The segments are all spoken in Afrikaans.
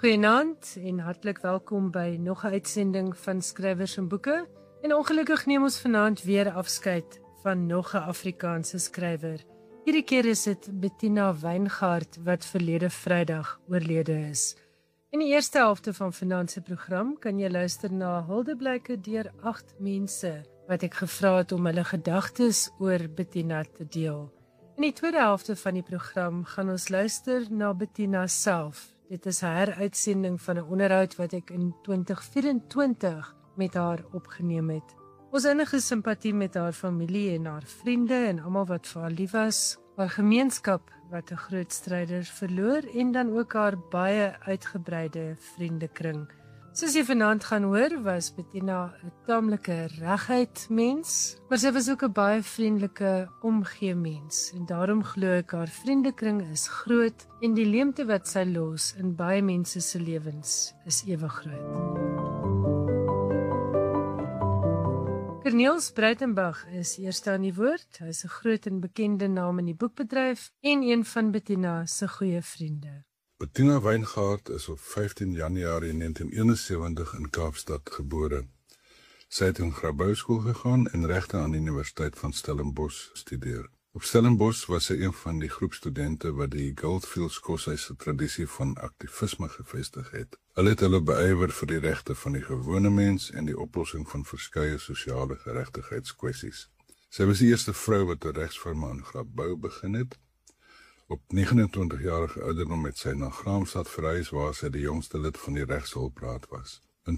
Goeienaand en hartlik welkom by nog 'n uitsending van Skrywers en Boeke. En ongelukkig neem ons vanaand weer afskeid van nog 'n Afrikaanse skrywer. Hierdie keer is dit Bettina Wijngaard wat verlede Vrydag oorlede is. In die eerste helfte van vanaand se program kan jy luister na huldeblyke deur 8 mense wat ek gevra het om hulle gedagtes oor Bettina te deel. In die tweede helfte van die program gaan ons luister na Bettina self. Dit is 'n heruitsending van 'n onderhoud wat ek in 2024 met haar opgeneem het. Ons innige simpatie met haar familie en haar vriende en almal wat vir haar lief was, haar gemeenskap wat 'n groot stryder verloor en dan ook haar baie uitgebreide vriendekring. Soos jy vanaand gaan hoor, was Bettina 'n taamlike reguit mens, maar sy was ook 'n baie vriendelike omgee mens en daarom glo ek haar vriendekring is groot en die leemte wat sy los in baie mense se lewens is ewe groot. Corneels Breitenberg is eerste aan die woord. Hy is 'n groot en bekende naam in die boekbedryf en een van Bettina se goeie vriende. Bettina Wijngaard is op 15 Januarie 1971 in Kaapstad gebore. Sy het in Grabouwskool gegaan en regte aan die Universiteit van Stellenbosch studeer. Op Stellenbosch was sy een van die groep studente wat die Goldfields Koshuis se tradisie van aktivisme gevestig het. Hulle het hulle beywer vir die regte van die gewone mens en die oplossing van verskeie sosiale geregtigheidskwessies. Sy was die eerste vrou wat 'n regsfirma in Grabouw begin het. Op 29-jarige ouderdom het sy na Graamsstad verhuis waar sy die jongste lid van die regshulpraad was. In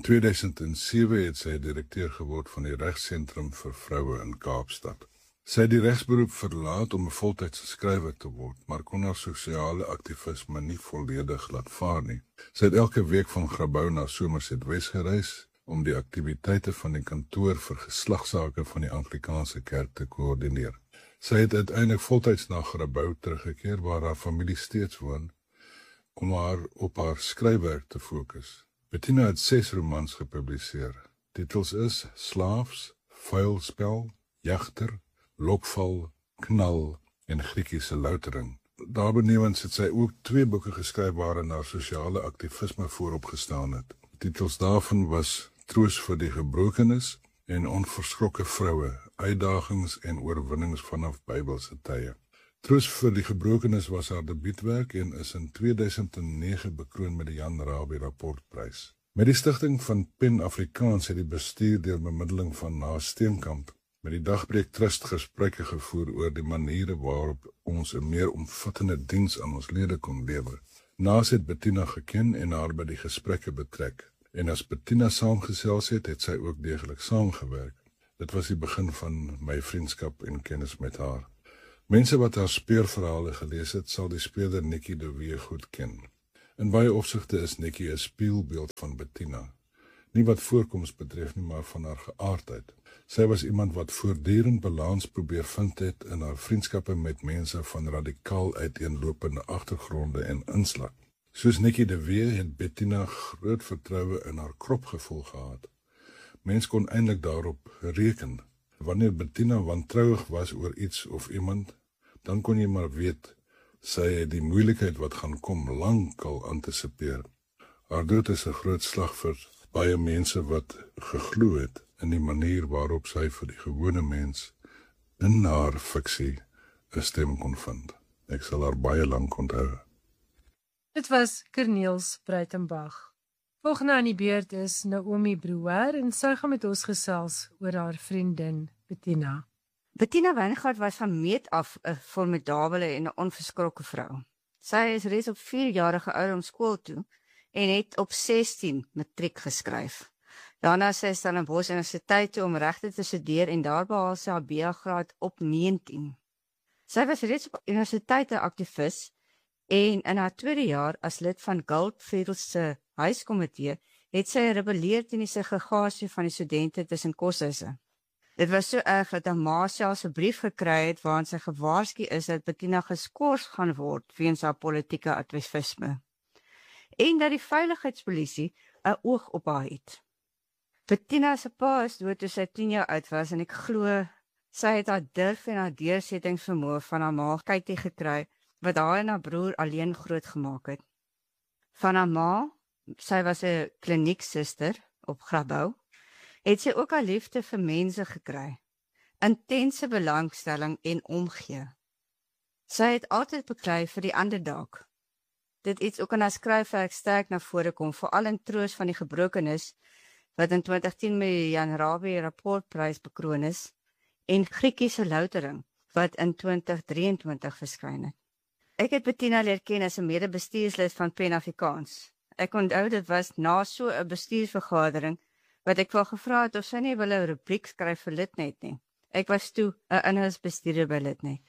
2007 het sy direkteur geword van die Regsentrum vir Vroue in Kaapstad. Sy het die regsberoep verlaat om 'n voltydse skrywer te word, maar kon haar sosiale aktivisme nie volledig laat vaar nie. Sy het elke week van Grabouw na Somerset Wes gereis om die aktiwiteite van die kantoor vir geslagsake van die Anglikaanse kerk te koördineer. Sy het uiteindelik voltyds na Grabouw teruggekeer waar haar familie steeds woon, om haar op haar skryfwerk te fokus. Bettina het 6 romans gepubliseer. Titels is Slaafs, Vuilspel, Jagter, Lokval, Knal en Griekiese Loutering. Daarbenewens het sy ook 2 boeke geskryf waarin haar sosiale aktivisme voorop gestaan het. Titels daarvan was Troos vir die Gebrokenes en Onverskrokke Vroue, Uitdagings en Oorwinnings vanaf Bybelse tye. Troos vir die Gebrokenes was haar debuutwerk en is in 2009 bekroon met die Jan Rabie Rapportprys. Met die stigting van PEN Afrikaans het die bestuur deur bemiddeling van Naas Steenkamp met die Dagbreek Trust gesprekke gevoer oor die maniere waarop ons 'n meer omvattende diens aan ons lede kon lewer. Naas het Bettina geken en haar by die gesprekke betrek. En as Bettina saamgesels het sy ook deeglik saamgewerk. Dit was die begin van my vriendskap en kennis met haar. Mense wat haar speurverhale gelees het, sal die speurder Nikki de Wee goed ken. In baie opsigte is Nikki 'n spieelbeeld van Bettina. Nie wat voorkoms betref nie, maar van haar geaardheid. Sy was iemand wat voortdurend balans probeer vind het in haar vriendskappe met mense van radikaal uiteenlopende agtergronde en inslag. Soos Nikki de Wee het Bettina groot vertroue in haar kropgevoel gehad. Mens kon eintlik daarop reken. Wanneer Bettina wantrouig was oor iets of iemand, dan kon jy maar weet, sy het die moeilikheid wat gaan kom lankal antisipeer. Haar dood is 'n groot slag vir baie mense wat geglo het in die manier waarop sy vir die gewone mens in haar fiksie 'n stem kon vind. Ek sal haar baie lank onthou. Dit was Corneels Breitenberg. Volgende aan die beurt is Naomi Brouwer en sy gaan met ons gesels oor haar vriendin Bettina. Bettina Wijngaard was van meet af 'n formidabele en 'n onverskrokke vrou. Sy is reeds op 4-jarige ouderdom skool toe en het op 16 matriek geskryf. Daarna sy Stellenbosch Universiteit toe om regte te studeer en daar behaal sy haar BA-graad op 19. Sy was reeds op universiteit 'n aktivis en in haar tweede jaar as lid van Goldfields se huiskomitee het sy rebelleer teen die segregasie van die studente tussen koshuise. Dit was so erg dat haar ma selfs 'n brief gekry het waarin sy gewaarsku is dat Bettina geskort gaan word weens haar politieke aktivisme en dat die veiligheidspolisie 'n oog op haar het. Bettina se pa is dood toe sy 10 jaar oud was en ek glo sy het haar durf en haar deursettingsvermoë van haar ma Katie gekry wat haar en haar broer alleen groot gemaak het. Van haar ma, sy was 'n klinieksuster op Grabouw, het sy ook haar liefde vir mense gekry, intense belangstelling en omgee. Sy het altyd beklei vir die underdog. Dit iets ook in haar skryfwerk sterk na vore kom, veral in Troos van die Gebrokenis, wat in 2010 met die Jan Rabie Rapportprys bekroon is, en Griekiese Loutering, wat in 2023 verskyn het. Ek het Bettina leer ken as 'n mede-bestuurslid van PEN Afrikaans. Ek onthou dit was na so 'n bestuursvergadering, wat ek wel gevra het of sy nie wil 'n rubriek skryf vir Litnet nie. Ek was toe 'n inhoudsbestuurder by Litnet.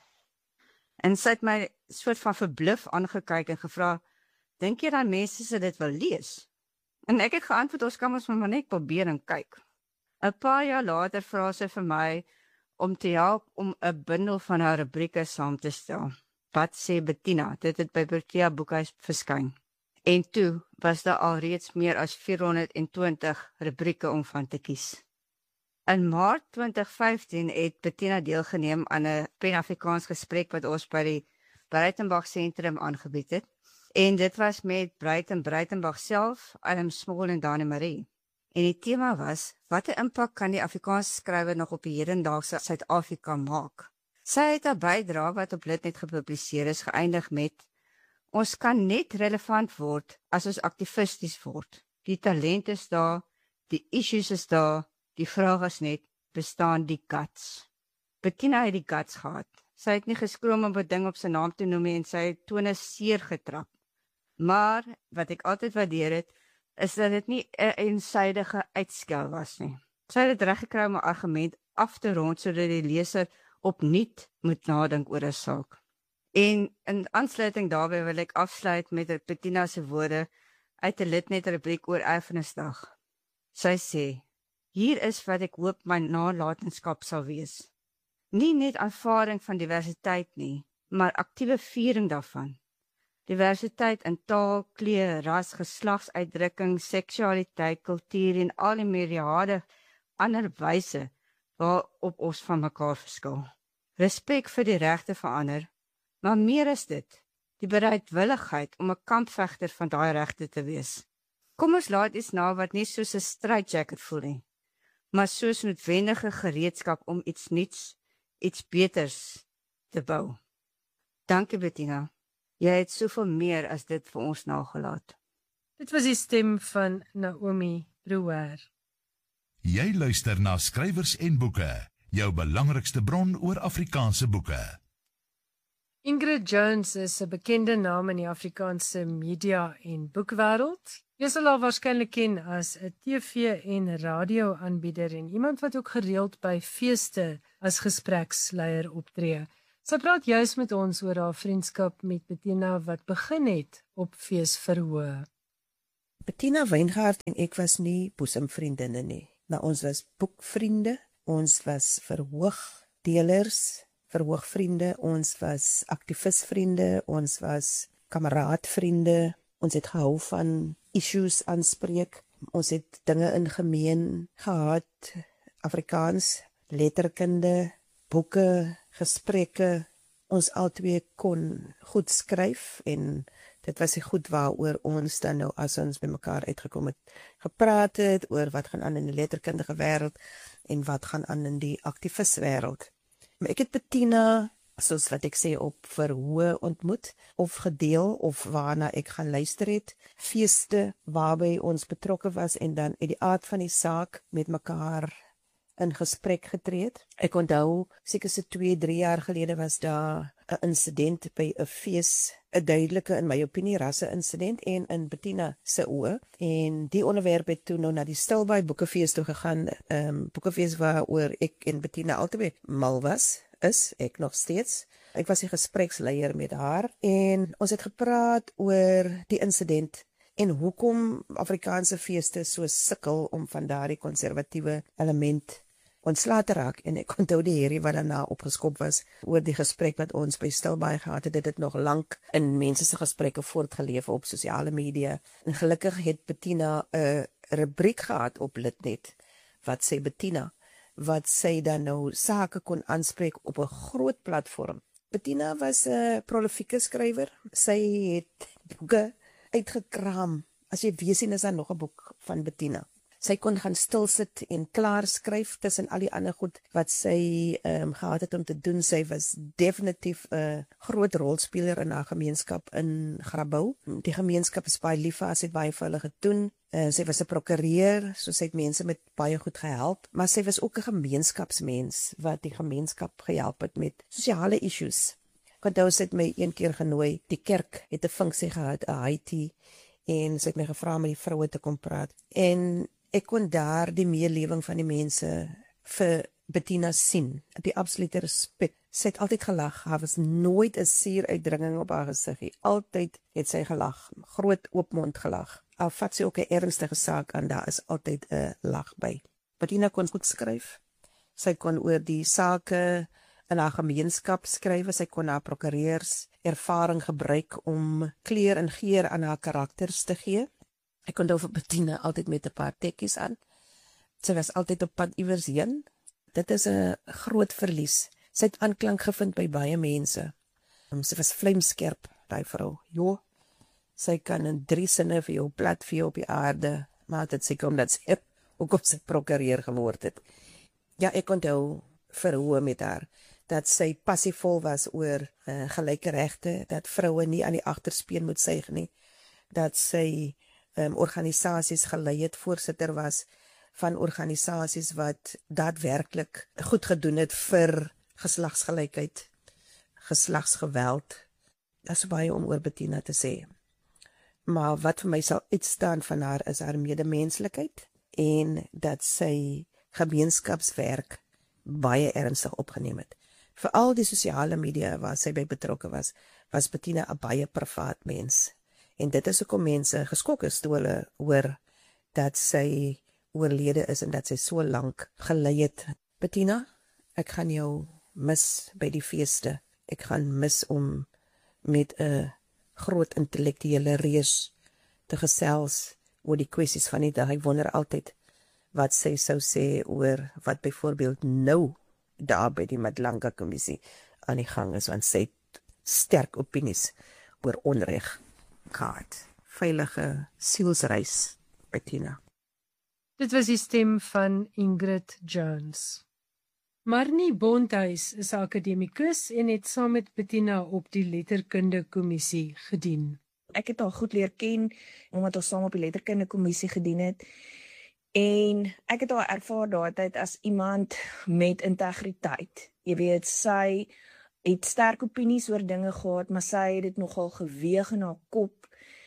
En sy het my soort van verbluf aangekyk en gevra, dink jy dan mense sal dit wil lees? En ek het geantwoord, ons kan ons maar net probeer en kyk. 'n paar jaar later vra sy vir my om te help om 'n bundel van haar rubrieke saam te stel. Wat sê Bettina? Dit het by Protea Boekhuis verskyn. En toe was daar alreeds meer as 420 rubrieke om van te kies. In Maart 2015 het Bettina deelgeneem aan 'n Pan-Afrikaans gesprek wat ons by die Breitenberg Sentrum aangebied het. En dit was met Breitenberg self, Adam Small en Dani Marie. En die tema was, wat 'n impak kan die Afrikaanse skrywer nog op die hedendaagse Suid-Afrika maak? Sy het haar bydrae wat op Litnet gepubliseer is geëindig met, ons kan net relevant word as ons aktivisties word. Die talent is daar, die issues is daar, die vraag is net, bestaan die guts? Bettina het die guts gehad. Sy het nie geskroom om 'n ding op sy naam te noem en sy het tone seer getrap. Maar, wat ek altyd waardeer het, is dat dit nie 'n eensydige uitskel was nie. Sy het dit reggekry om 'n argument af te rond, sodat die leser opnuut moet nadink oor 'n saak. En in aansluiting daarbij wil ek afsluit met Bettina se woorde uit 'n Litnet rubriek oor Erfenisdag. Sy sê, hier is wat ek hoop my nalatenskap sal wees. Nie net aanvaarding van diversiteit nie, maar aktiewe viering daarvan. Diversiteit in taal, kleur, ras, geslagsuitdrukking, seksualiteit, kultuur en al die myriade ander wyse waarop ons van mekaar verskil. Respek vir die regte van ander, maar meer is dit, die bereidwilligheid om 'n kampvegter van daai regte te wees. Kom ons laat iets na wat nie soos 'n straitjacket voel nie, maar soos noodwendige gereedskap om iets nuuts, iets beters te bou. Dankie Bettina, jy het soveel meer as dit vir ons nagelaat. Dit was die stem van Naomi Brouwer. Jy luister na Skrywers en Boeke, jou belangrikste bron oor Afrikaanse boeke. Ingrid Jones is 'n bekende naam in die Afrikaanse media en boekwêreld. Jy sal haar waarskynlik ken as 'n TV- en radio-aanbieder en iemand wat ook gereeld by feeste as gespreksleier optree. Sy praat juis met ons oor haar vriendskap met Bettina wat begin het op feesverhoë. Bettina Weingart en ek was nie boesemvriendinne nie. Maar ons was boekvriende, ons was verhoogdelers, verhoogvriende, ons was aktivistvriende, ons was kameraadvriende, ons het gehou van issues aanspreek, ons het dinge in gemeen gehad, Afrikaans, letterkunde, boeke, gesprekke, ons albei kon goed skryf en dit was die goed waaroor ons dan nou as ons by mekaar uitgekom het, gepraat het oor wat gaan aan in die letterkundige wêreld en wat gaan aan in die aktiviswêreld. Maar ek het Bettina, soos wat ek sê, op verhoë ontmoet of gedeel of waarna ek gaan luister het, feeste waarby ons betrokke was en dan uit die aard van die saak met mekaar in gesprek getree het. Ek onthou, seker so 2-3 jaar gelede was daar 'n insident by 'n fees, 'n duidelike, in my opinie, rasse-insident en in Bettina se oë. En die onderwerp het toe nou na die Stilbaai Boekefees toe gegaan, boekefees waaroor ek en Bettina altyd mal was, is ek nog steeds. Ek was die gespreksleier met haar en ons het gepraat oor die insident en hoekom Afrikaanse feeste so sukkel om van daardie konservatiewe element ontslae te raak. En ek onthou die herrie wat daarna opgeskop was oor die gesprek wat ons by Stilbaai gehad het. Dit het nog lank in mense se gesprekke voortgeleef op sosiale media. En gelukkig het Bettina 'n rubriek gehad op Litnet wat sê Bettina, wat sy dan nou sake kon aanspreek op 'n groot platform. Bettina was 'n prolifieke skrywer. Sy het boeke uitgekraam As jy weer sien, is daar nog 'n boek van Bettina. Sy kon gaan stil sit en klaar skryf tussen al die ander goed wat sy gehad het om te doen. Sy was definitief 'n groot rolspeler in haar gemeenskap in Grabouw. Die gemeenskap is baie lief vir haar, sy het baie vir hulle gedoen. Sy was 'n prokureur, so sy het mense met baie goed gehelp, maar sy was ook 'n gemeenskapsmens wat die gemeenskap gehelp het met sosiale issues. Ek onthou sy het my een keer genooi. Die kerk het 'n funksie gehad, 'n Haiti, en sy het my gevra om met die vroue te kom praat. En ek kon daar die meelewing van die mense vir Bettina sien, die absolute respek. Sy het altyd gelag, daar was nooit 'n suur uitdrukking op haar gesig nie. Altyd het sy gelag, groot oopmond gelag. Al vat sy ook 'n ernstige saak aan, daar is altyd 'n lag by. Bettina kon goed skryf. Sy kon oor die sake in haar gemeenskap skryf, sy kon haar prokureurs ervaring gebruik om kleur en geur aan haar karakters te gee. Ek kon vir Bettina altyd met 'n paar tekkies aan. Sy was altyd op pad iewers heen. Dit is 'n groot verlies. Sy het aanklank gevind by baie mense. Sy was vlamskerp, daai vrou. Jo, sy kan in 3 sinne vir jou plat vee op die aarde, maar dit seker omdat sy ook op sy prokureur geword het. Ja, ek onthou verhoor met haar, dat sy passievol was oor gelyke regte, dat vroue nie aan die agterspeen moet suig nie, dat sy organisasies gelei het, voorsitter was van organisasies wat daadwerklik goed gedoen het vir geslagsgelykheid, geslagsgeweld. Daar is baie om oor Bettina te sê. Maar wat vir my sal uitstaan van haar is haar medemenslikheid en dat sy gemeenskapswerk baie ernstig opgeneem het. Veral die sosiale media waar sy by betrokke was Bettina 'n baie privaat mens. En dit is hoekom mense geskok is toe hulle hoor dat sy oorlede is en dat sy so lank gelei het. Bettina, ek gaan jou mis by die feeste. Ek gaan mis om met 'n groot intellektuele reus te gesels oor die kwessies van die dag. Ek wonder altyd wat sy sou sê oor wat byvoorbeeld nou daar by die Madlanga kommissie aan die gang is, want sy het sterk opinies oor onreg gehad. Veilige sielsreis, Bettina. Dit was die stem van Ingrid Jones. Marnie Bonthuys is 'n akademikus en het saam met Bettina op die letterkunde kommissie gedien. Ek het haar goed leer ken, omdat ons saam op die letterkunde kommissie gedien het. En ek het haar ervaar daardie as iemand met integriteit. Jy weet, sy het sterk opinies oor dinge gehad, maar sy het dit nogal geweeg in haar kop.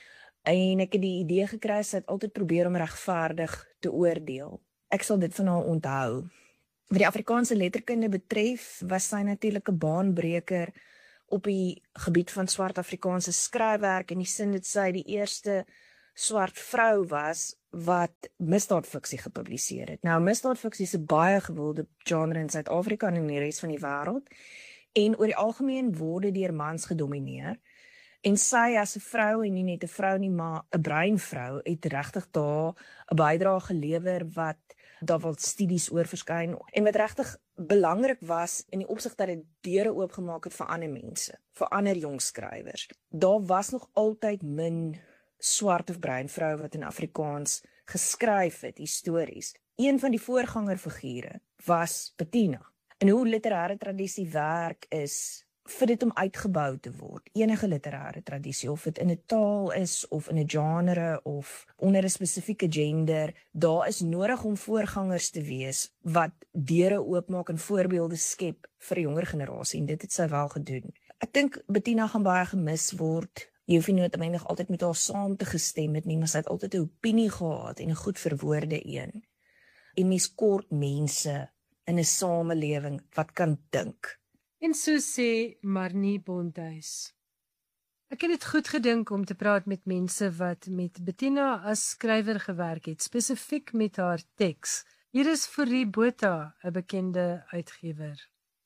En ek het die idee gekry, sy het altyd probeer om regverdig te oordeel. Ek sal dit van haar onthou. Wat die Afrikaanse letterkunde betref, was sy natuurlik 'n baanbreker op die gebied van swart Afrikaanse skryfwerk, in die sin dat sy die eerste swart vrou was wat misdaadfiksie gepubliseer het. Nou, misdaadfiksie is 'n baie gewilde genre in Suid-Afrika en in die res van die wêreld, en oor die algemeen word dit deur mans gedomineer. En sy as 'n vrou, en nie net 'n vrou nie, maar 'n breinvrou, het regtig daar 'n bydrae gelewer wat daar wel studies oor verskyn, en wat regtig belangrik was in die opsig dat dit deure oopgemaak het vir ander mense, vir ander jong skrywers. Daar was nog altyd min swart of bruin vrou wat in Afrikaans geskryf het, histories. Een van die voorgangerfigure was Bettina. En hoe literêre tradisie werk is vir dit om uitgebou te word. Enige literêre tradisie, of dit in 'n taal is, of in 'n genre, of onder 'n spesifieke gender, daar is nodig om voorgangers te wees wat deure oopmaak en voorbeelde skep vir 'n jonger generasie, en dit het sy wel gedoen. Ek dink Bettina gaan baie gemis word. Jy hoef nie noodwendig altyd met haar saam te gestem het nie, maar sy het altyd 'n opinie gehad en 'n goed verwoorde een. En mens kort mense in 'n samelewing wat kan dink. En so sê Marnie Bonthuys. Ek het dit goed gedink om te praat met mense wat met Bettina as skrywer gewerk het, spesifiek met haar teks. Hier is Fourie Botha, 'n bekende uitgewer.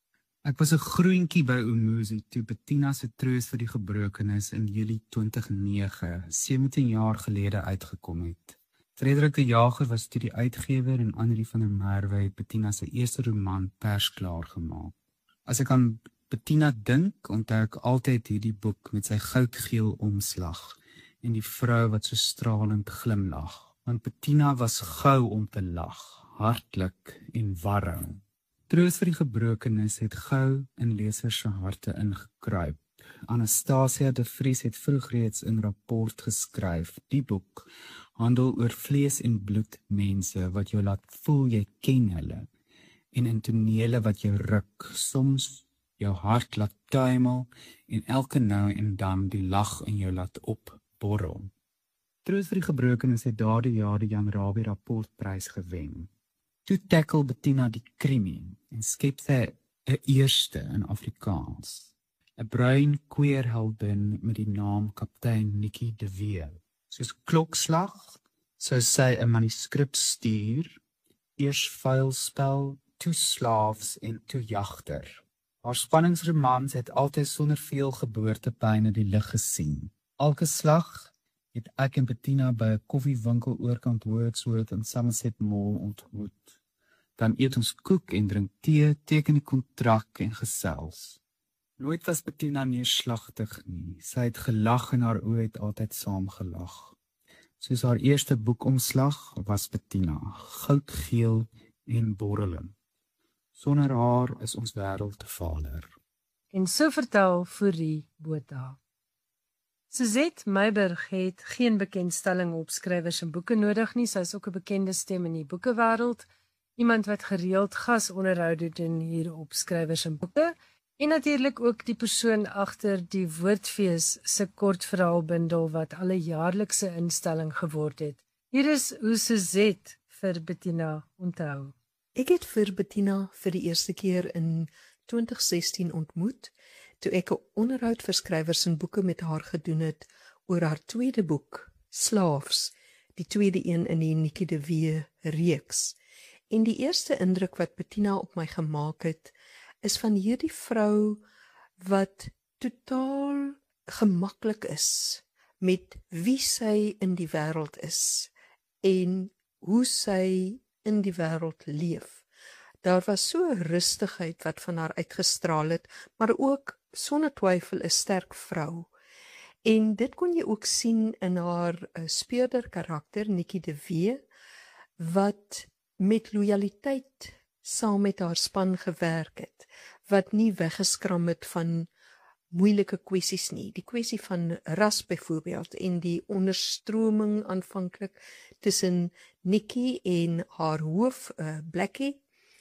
Ek was 'n groentjie by Umuzi toe Bettina se Troos vir die Gebrokenes in Julie 2009, 17 jaar gelede uitgekom het. Frederik de Jager was toe die uitgewer en Annelie van der Merwe het Bettina se eerste roman persklaar gemaak. As ek aan Bettina dink, onthou ek altyd hierdie boek met sy goudgeel omslag en die vrou wat so stralend glimlag. Want Bettina was gou om te lag, hartlik en warm. Troos vir die gebrokenes het gou in lesers se harte ingekruip. Anastasia de Vries het vroeg reeds in rapport geskryf. Die boek handel oor vlees en bloed mense wat jou laat voel jy ken hulle en in tonele wat jou ruk, soms jou hart laat tuimel en elke nou en dan die lag in jou laat opborrel. Troos vir die gebrokenes het daardie jaar die Jan Rabie rapportprys gewen. Toe tackle Bettina die krimi en skep sy 'n eerste in Afrikaans. 'n bruin queerheldin met die naam Kaptein Nikki de Wee. Soos klokslag sou sy 'n manuskrip stuur, eers vuilspel, toe slaafs en toe jagter. Haar spanningsromans het altyd sonder veel geboortepyne die lig gesien. Elke slag het ek en Bettina by 'n koffiewinkel oorkant Wordsworth in Somerset Mall ontmoet. Dan eet ons koek en drink tee, teken die kontrak en gesels. Nooit was Bettina neerslagtig nie. Sy het gelag en haar oë het altyd saamgelag. Soos haar eerste boekomslag was Bettina, goudgeel en borrelend. Sonder haar is ons wêreld te vader. En so vertel Fourie Botha. Suzette Meiburg het geen bekendstelling op skrywers en boeke nodig nie. Sy is ook 'n bekende stem in die boekewêreld. Iemand wat gereeld gasonderhoude doen hier op skrywers en boeke. En natuurlik ook die persoon agter die Woordfees se kortverhaalbundel wat alle jaarlikse instelling geword het. Hier is hoe Suzette vir Bettina onthou. Ek het vir Bettina vir die eerste keer in 2016 ontmoet, toe ek 'n onderhoud vir skrywers en boeke met haar gedoen het oor haar tweede boek, Slaafs, die tweede een in die Nikki de Wee reeks. En die eerste indruk wat Bettina op my gemaak het, is van hierdie vrou wat totaal gemaklik is met wie sy in die wêreld is en hoe sy in die wêreld leef. Daar was so 'n rustigheid wat van haar uitgestraal het, maar ook sonder twyfel 'n sterk vrou. En dit kon jy ook sien in haar speurder karakter, Nikki de Wee, wat met lojaliteit saam met haar span gewerk het, wat nie weggeskram het van moeilike kwessies nie. Die kwessie van ras byvoorbeeld en die onderstroming aanvanklik tussen Nikki en haar hoof Blackie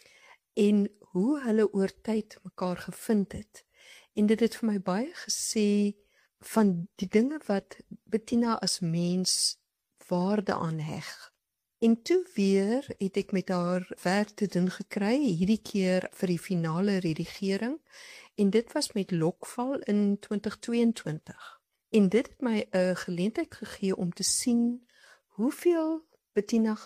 en hoe hulle oor tyd mekaar gevind het. En dit het vir my baie gesê van die dinge wat Bettina as mens waarde aanheg. En toe weer het ek met haar werk te doen gekry, hierdie keer vir die finale redigering, en dit was met Lokval in 2022. En dit het my 'n geleentheid gegee om te sien hoeveel Bettina